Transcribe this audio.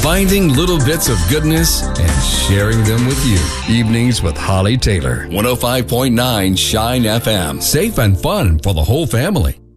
finding little bits of goodness and sharing them with you. Evenings with Holly Taylor. 105.9 Shine FM. Safe and fun for the whole family.